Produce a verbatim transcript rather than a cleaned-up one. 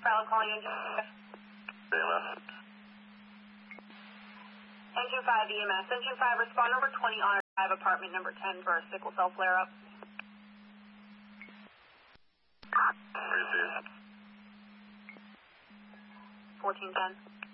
Bravo calling engine five. E M S. Engine five E M S. Engine five, respond number twenty on five, apartment number ten for a sickle cell flare-up. Receive. fourteen ten.